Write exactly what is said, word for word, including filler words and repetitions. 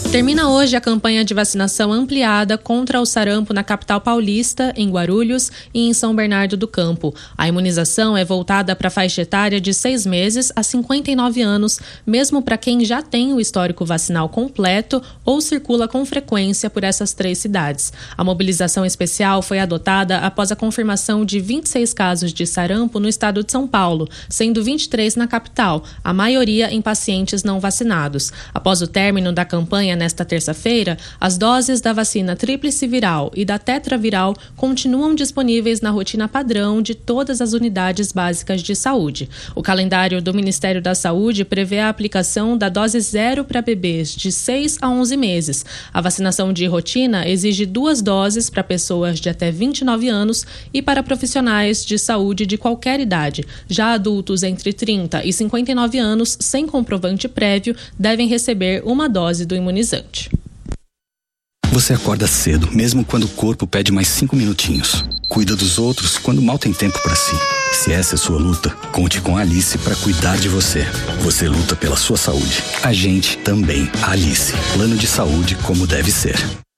Termina hoje a campanha de vacinação ampliada contra o sarampo na capital paulista, em Guarulhos e em São Bernardo do Campo. A imunização é voltada para a faixa etária de seis meses a cinquenta e nove anos, mesmo para quem já tem o histórico vacinal completo ou circula com frequência por essas três cidades. A mobilização especial foi adotada após a confirmação de vinte e seis casos de sarampo no estado de São Paulo, sendo vinte e três na capital, a maioria em pacientes não vacinados. Após o término da campanha nesta terça-feira, as doses da vacina tríplice viral e da tetraviral continuam disponíveis na rotina padrão de todas as unidades básicas de saúde. O calendário do Ministério da Saúde prevê a aplicação da dose zero para bebês de seis a onze meses. A vacinação de rotina exige duas doses para pessoas de até vinte e nove anos e para profissionais de saúde de qualquer idade. Já adultos entre trinta e cinquenta e nove anos, sem comprovante prévio, devem receber uma dose do imunizante. Você acorda cedo, mesmo quando o corpo pede mais cinco minutinhos. Cuida dos outros quando mal tem tempo para si. Se essa é sua luta, conte com a Alice para cuidar de você. Você luta pela sua saúde. A gente também. Alice. Plano de saúde como deve ser.